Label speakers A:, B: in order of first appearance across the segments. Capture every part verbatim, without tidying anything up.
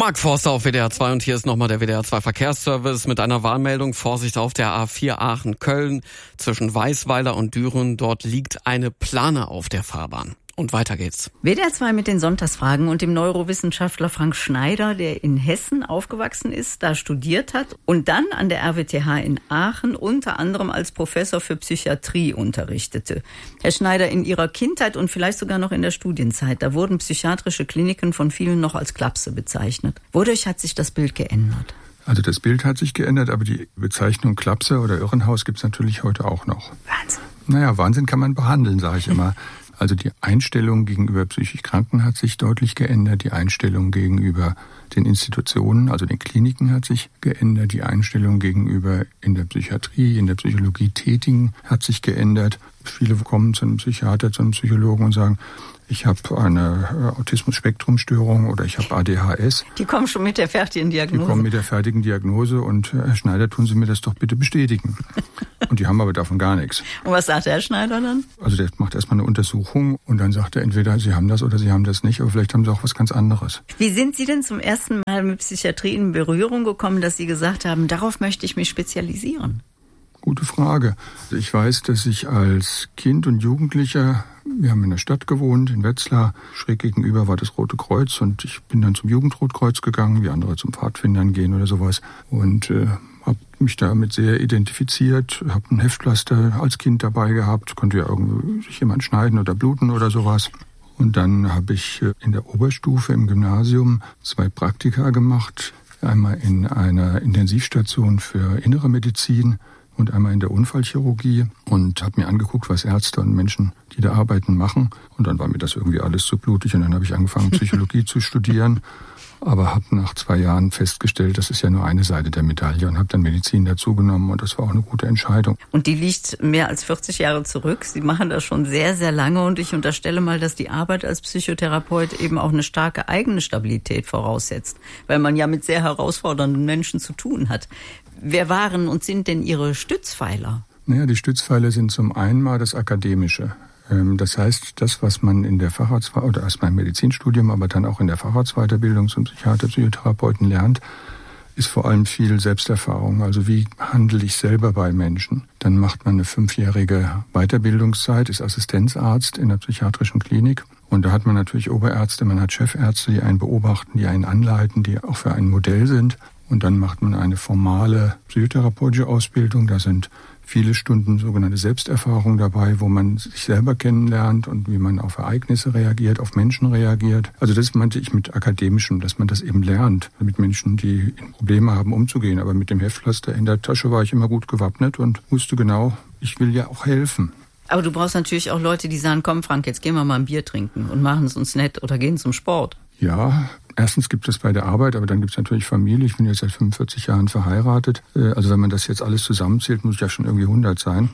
A: Mark Forster auf W D R zwei und hier ist nochmal der W D R zwei Verkehrsservice mit einer Warnmeldung. Vorsicht auf der A vier Aachen-Köln zwischen Weißweiler und Düren. Dort liegt eine Plane auf der Fahrbahn. Und weiter geht's.
B: W D R zwei mit den Sonntagsfragen und dem Neurowissenschaftler Frank Schneider, der in Hessen aufgewachsen ist, da studiert hat und dann an der R W T H in Aachen unter anderem als Professor für Psychiatrie unterrichtete. Herr Schneider, in Ihrer Kindheit und vielleicht sogar noch in der Studienzeit, da wurden psychiatrische Kliniken von vielen noch als Klapse bezeichnet. Wodurch hat sich das Bild geändert?
C: Also das Bild hat sich geändert, aber die Bezeichnung Klapse oder Irrenhaus gibt's natürlich heute auch noch.
B: Wahnsinn.
C: Naja, Wahnsinn kann man behandeln, sage ich immer. Also die Einstellung gegenüber psychisch Kranken hat sich deutlich geändert. Die Einstellung gegenüber den Institutionen, also den Kliniken, hat sich geändert. Die Einstellung gegenüber in der Psychiatrie, in der Psychologie Tätigen hat sich geändert. Viele kommen zu einem Psychiater, zu einem Psychologen und sagen, ich habe eine Autismus-Spektrum-Störung oder ich habe A D H S.
B: Die kommen schon mit der fertigen Diagnose.
C: Die kommen mit der fertigen Diagnose und Herr Schneider, tun Sie mir das doch bitte bestätigen. Und die haben aber davon gar nichts.
B: Und was sagt der Herr Schneider dann?
C: Also der macht erstmal eine Untersuchung und dann sagt er entweder, Sie haben das oder Sie haben das nicht, aber vielleicht haben Sie auch was ganz anderes.
B: Wie sind Sie denn zum ersten Mal mit Psychiatrie in Berührung gekommen, dass Sie gesagt haben, darauf möchte ich mich spezialisieren?
C: Gute Frage. Ich weiß, dass ich als Kind und Jugendlicher, wir haben in der Stadt gewohnt, in Wetzlar, schräg gegenüber war das Rote Kreuz und ich bin dann zum Jugendrotkreuz gegangen, wie andere zum Pfadfindern gehen oder sowas und äh, habe mich damit sehr identifiziert, habe ein Heftpflaster als Kind dabei gehabt, konnte ja irgendwie sich jemand schneiden oder bluten oder sowas. Und dann habe ich in der Oberstufe im Gymnasium zwei Praktika gemacht, einmal in einer Intensivstation für Innere Medizin und einmal in der Unfallchirurgie und habe mir angeguckt, was Ärzte und Menschen, die da arbeiten, machen. Und dann war mir das irgendwie alles zu blutig und dann habe ich angefangen, Psychologie zu studieren, aber habe nach zwei Jahren festgestellt, das ist ja nur eine Seite der Medaille und habe dann Medizin dazugenommen und das war auch eine gute Entscheidung.
B: Und die liegt mehr als vierzig Jahre zurück. Sie machen das schon sehr, sehr lange und ich unterstelle mal, dass die Arbeit als Psychotherapeut eben auch eine starke eigene Stabilität voraussetzt, weil man ja mit sehr herausfordernden Menschen zu tun hat. Wer waren und sind denn Ihre Stützpfeiler?
C: Naja, die Stützpfeiler sind zum einen mal das Akademische. Das heißt, das, was man in der Facharzt- oder erst mal im Medizinstudium, aber dann auch in der Facharztweiterbildung zum Psychiater, Psychotherapeuten lernt, ist vor allem viel Selbsterfahrung. Also wie handle ich selber bei Menschen? Dann macht man eine fünfjährige Weiterbildungszeit, ist Assistenzarzt in der psychiatrischen Klinik. Und da hat man natürlich Oberärzte, man hat Chefärzte, die einen beobachten, die einen anleiten, die auch für ein Modell sind. Und dann macht man eine formale psychotherapeutische Ausbildung. Da sind viele Stunden sogenannte Selbsterfahrung dabei, wo man sich selber kennenlernt und wie man auf Ereignisse reagiert, auf Menschen reagiert. Also das meinte ich mit Akademischem, dass man das eben lernt, mit Menschen, die Probleme haben, umzugehen. Aber mit dem Heftpflaster in der Tasche war ich immer gut gewappnet und wusste genau, ich will ja auch helfen.
B: Aber du brauchst natürlich auch Leute, die sagen, komm Frank, jetzt gehen wir mal ein Bier trinken und machen es uns nett oder gehen zum Sport.
C: Ja, erstens gibt es bei der Arbeit, aber dann gibt es natürlich Familie. Ich bin jetzt seit fünfundvierzig Jahren verheiratet. Also wenn man das jetzt alles zusammenzählt, muss ich ja schon irgendwie hundert sein.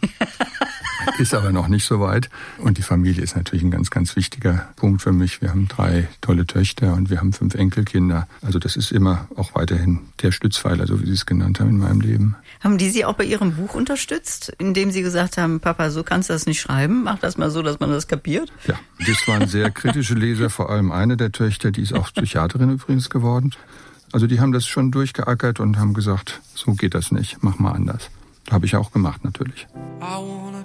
C: Ist aber noch nicht so weit. Und die Familie ist natürlich ein ganz, ganz wichtiger Punkt für mich. Wir haben drei tolle Töchter und wir haben fünf Enkelkinder. Also das ist immer auch weiterhin der Stützpfeiler, so wie Sie es genannt haben in meinem Leben.
B: Haben die Sie auch bei Ihrem Buch unterstützt, indem Sie gesagt haben, Papa, so kannst du das nicht schreiben, mach das mal so, dass man das kapiert?
C: Ja, das waren sehr kritische Leser, vor allem eine der Töchter, die ist auch Psychiaterin übrigens geworden. Also die haben das schon durchgeackert und haben gesagt, so geht das nicht, mach mal anders. Habe ich auch gemacht natürlich.